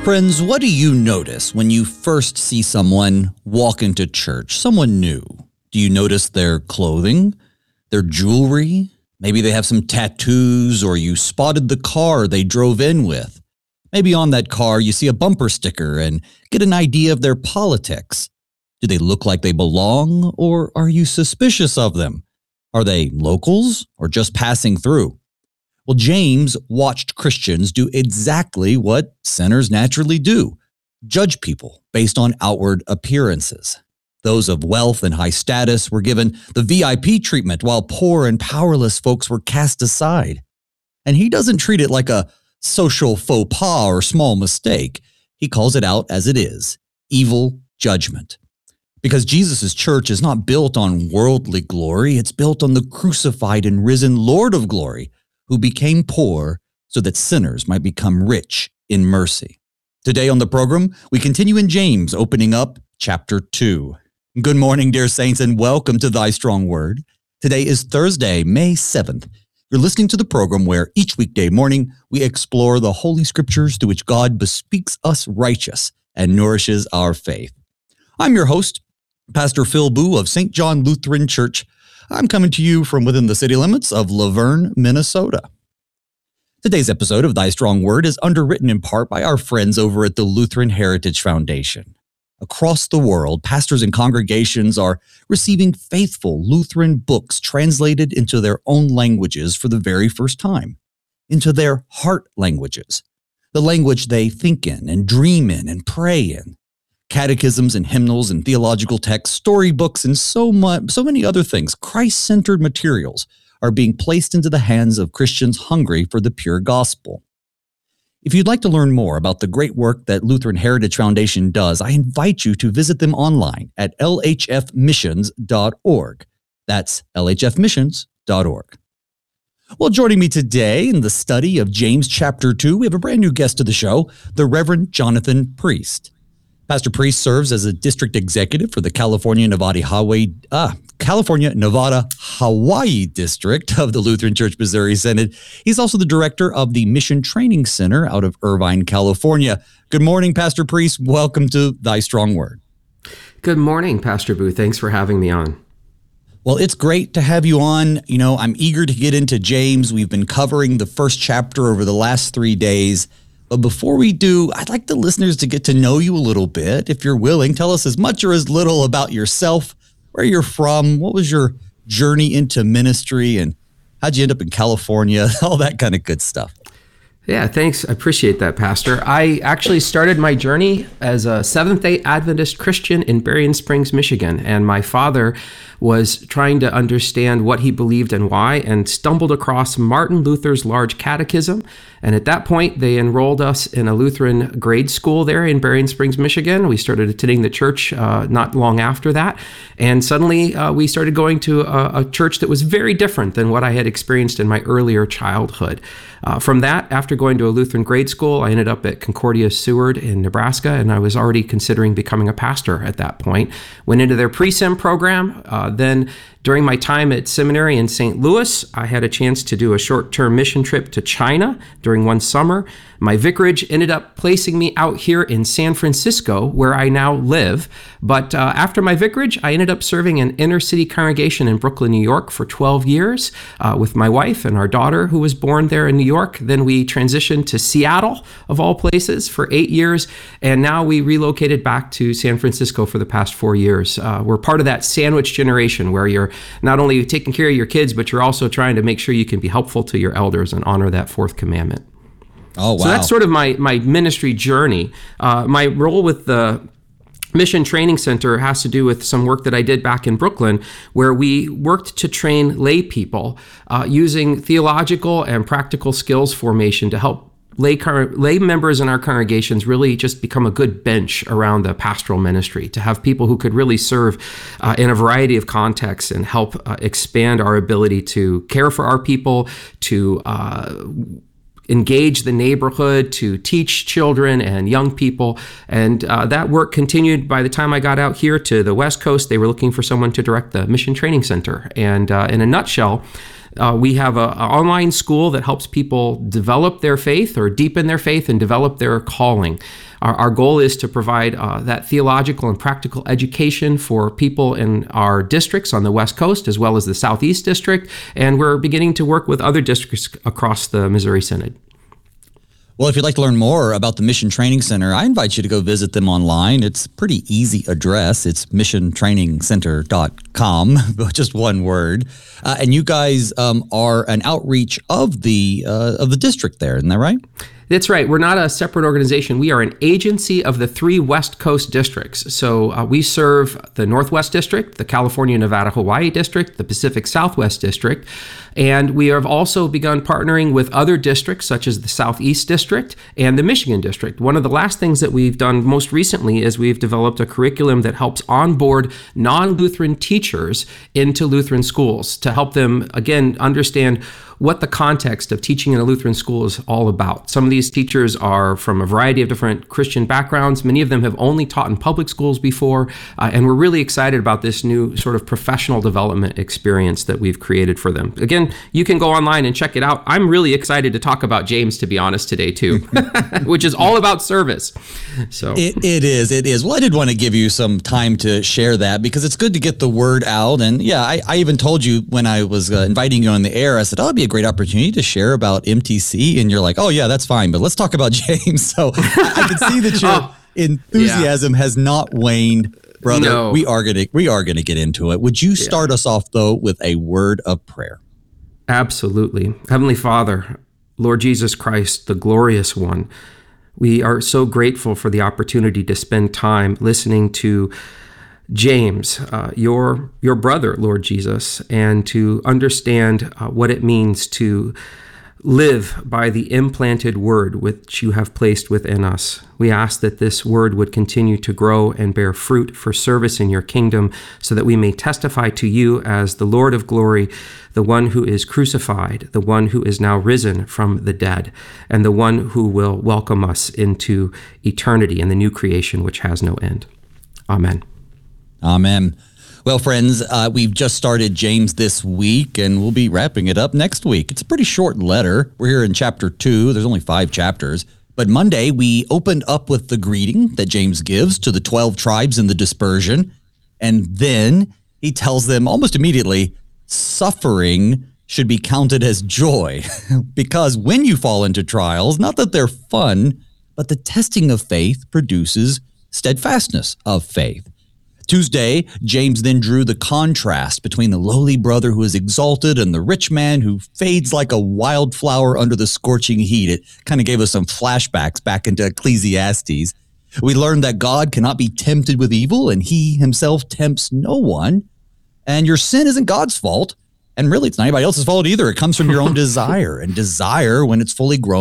Friends, what do you notice when you first see someone walk into church, someone new? Do you notice their clothing, their jewelry? Maybe they have some tattoos, or you spotted the car they drove in with. Maybe on that car you see a bumper sticker and get an idea of their politics. Do they look like they belong, or are you suspicious of them? Are they locals or just passing through? Well, James watched Christians do exactly what sinners naturally do: judge people based on outward appearances. Those of wealth and high status were given the VIP treatment, while poor and powerless folks were cast aside. And he doesn't treat it like a social faux pas or small mistake. He calls it out as it is: evil judgment. Because Jesus' church is not built on worldly glory, it's built on the crucified and risen Lord of glory, who became poor so that sinners might become rich in mercy. Today on the program, we continue in James, opening up chapter 2. Good morning, dear saints, and welcome to Thy Strong Word. Today is Thursday, May 7th. You're listening to the program where each weekday morning we explore the Holy Scriptures through which God bespeaks us righteous and nourishes our faith. I'm your host, Pastor Phil Boo of St. John Lutheran Church. I'm coming to you from within the city limits of Laverne, Minnesota. Today's episode of Thy Strong Word is underwritten in part by our friends over at the Lutheran Heritage Foundation. Across the world, pastors and congregations are receiving faithful Lutheran books translated into their own languages for the very first time, into their heart languages, the language they think in and dream in and pray in. Catechisms and hymnals and theological texts, storybooks, and so many other things, Christ-centered materials, are being placed into the hands of Christians hungry for the pure gospel. If you'd like to learn more about the great work that Lutheran Heritage Foundation does, I invite you to visit them online at lhfmissions.org. That's lhfmissions.org. Well, joining me today in the study of James chapter 2, we have a brand new guest to the show, the Reverend Jonathan Priest. Pastor Priest serves as a district executive for the California, Nevada, Hawaii district of the Lutheran Church Missouri Synod. He's also the director of the Mission Training Center out of Irvine, California. Good morning, Pastor Priest. Welcome to Thy Strong Word. Good morning, Pastor Boo. Thanks for having me on. Well, it's great to have you on. You know, I'm eager to get into James. We've been covering the first chapter over the last 3 days. But before we do, I'd like the listeners to get to know you a little bit. If you're willing, tell us as much or as little about yourself, where you're from, what was your journey into ministry, and how'd you end up in California, all that kind of good stuff. Yeah, thanks. I appreciate that, Pastor. I actually started my journey as a Seventh-day Adventist Christian in Berrien Springs, Michigan, and my father was trying to understand what he believed and why, and stumbled across Martin Luther's Large Catechism. And at that point, they enrolled us in a Lutheran grade school there in Berrien Springs, Michigan. We started attending the church not long after that. And suddenly we started going to a church that was very different than what I had experienced in my earlier childhood. From that, after going to a Lutheran grade school, I ended up at Concordia Seward in Nebraska, and I was already considering becoming a pastor at that point. Went into their pre-sim program. Then during my time at seminary in St. Louis, I had a chance to do a short-term mission trip to China during one summer. My vicarage ended up placing me out here in San Francisco, where I now live. But after my vicarage, I ended up serving an inner-city congregation in Brooklyn, New York for 12 years with my wife and our daughter, who was born there in New York. Then we transitioned to Seattle, of all places, for 8 years. And now we relocated back to San Francisco for the past 4 years. We're part of that sandwich generation where you're not only taking care of your kids, but you're also trying to make sure you can be helpful to your elders and honor that fourth commandment. Oh, wow. So that's sort of my ministry journey. My role with the Mission Training Center has to do with some work that I did back in Brooklyn, where we worked to train lay people using theological and practical skills formation to help lay members in our congregations really just become a good bench around the pastoral ministry, to have people who could really serve in a variety of contexts and help expand our ability to care for our people, to engage the neighborhood, to teach children and young people. And that work continued by the time I got out here to the West Coast. They were looking for someone to direct the Mission Training Center. And in a nutshell, We have an online school that helps people develop their faith or deepen their faith and develop their calling. Our goal is to provide that theological and practical education for people in our districts on the West Coast as well as the Southeast District, and we're beginning to work with other districts across the Missouri Synod. Well, if you'd like to learn more about the Mission Training Center, I invite you to go visit them online. It's a pretty easy address. It's missiontrainingcenter.com, just one word. And you guys are an outreach of the district there, isn't that right? That's right. We're not a separate organization. We are an agency of the 3 West Coast districts. So we serve the Northwest District, the California, Nevada, Hawaii District, the Pacific Southwest District. And we have also begun partnering with other districts such as the Southeast District and the Michigan District. One of the last things that we've done most recently is we've developed a curriculum that helps onboard non-Lutheran teachers into Lutheran schools to help them, again, understand what the context of teaching in a Lutheran school is all about. Some of these teachers are from a variety of different Christian backgrounds. Many of them have only taught in public schools before, and we're really excited about this new sort of professional development experience that we've created for them. Again, you can go online and check it out. I'm really excited to talk about James, to be honest, today too, which is all about service. So It is. Well, I did want to give you some time to share that because it's good to get the word out. And yeah, I even told you when I was inviting you on the air, I said, it'd be a great opportunity to share about MTC. And you're like, oh yeah, that's fine, but let's talk about James. So I can see that your enthusiasm has not waned, brother. No. We are gonna get into it. Would you start us off though with a word of prayer? Absolutely. Heavenly Father, Lord Jesus Christ, the glorious one, we are so grateful for the opportunity to spend time listening to James, your brother, Lord Jesus, and to understand what it means to live by the implanted word which you have placed within us. We ask that this word would continue to grow and bear fruit for service in your kingdom so that we may testify to you as the Lord of glory, the one who is crucified, the one who is now risen from the dead, and the one who will welcome us into eternity and the new creation which has no end. Amen. Amen. Well, friends, we've just started James this week, and we'll be wrapping it up next week. It's a pretty short letter. We're here in chapter 2. There's only 5 chapters. But Monday, we opened up with the greeting that James gives to the 12 tribes in the dispersion. And then he tells them almost immediately, suffering should be counted as joy. Because when you fall into trials, not that they're fun, but the testing of faith produces steadfastness of faith. Tuesday, James then drew the contrast between the lowly brother who is exalted and the rich man who fades like a wildflower under the scorching heat. It kind of gave us some flashbacks back into Ecclesiastes. We learned that God cannot be tempted with evil, and he himself tempts no one. And your sin isn't God's fault. And really, it's not anybody else's fault either. It comes from your own desire. And desire, when it's fully grown,